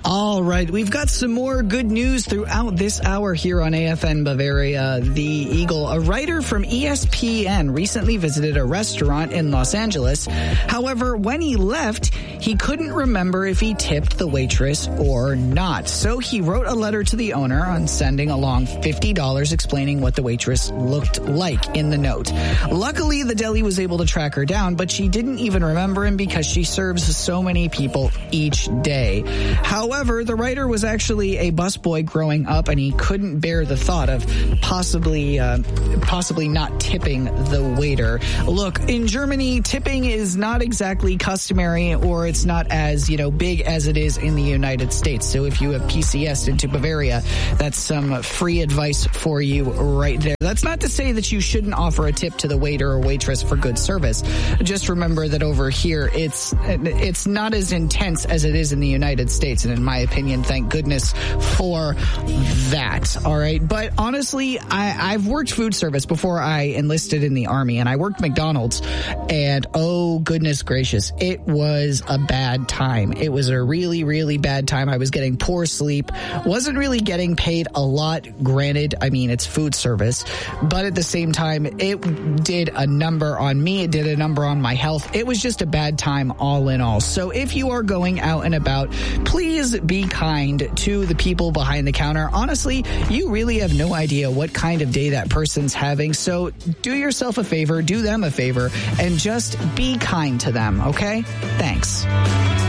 All right, we've got some more good news throughout this hour here on AFN Bavaria, The Eagle. A writer from ESPN recently visited a restaurant in Los Angeles. However, when he left, he couldn't remember if he tipped the waitress or not. So he wrote a letter to the owner on sending along $50 explaining what the waitress looked like in the note. Luckily, the deli was able to track her down, but she didn't even remember him because she serves so many people each day. However, the writer was actually a busboy growing up, and he couldn't bear the thought of possibly not tipping the waiter. Look, in Germany, tipping is not exactly customary, or it's not as, big as it is in the United States. So if you have PCS into Bavaria, that's some free advice for you right there. That's not to say that you shouldn't offer a tip to the waiter or waitress for good service. Just remember that over here, it's not as intense as it is in the United States. And in my opinion, thank goodness for that. All right. But honestly, I've worked food service before I enlisted in the Army, and I worked McDonald's, and oh goodness gracious, it was a bad time. It was a really, really bad time. I was getting poor sleep, wasn't really getting paid a lot. Granted, I mean, it's food service, but at the same time, it did a number on me. It did a number on my health. It was just a bad time all in all. So if you are going out and about, please be kind to the people behind the counter. Honestly, you really have no idea what kind of day that person's having. So do yourself a favor, do them a favor, and just be kind to them, okay? Thanks.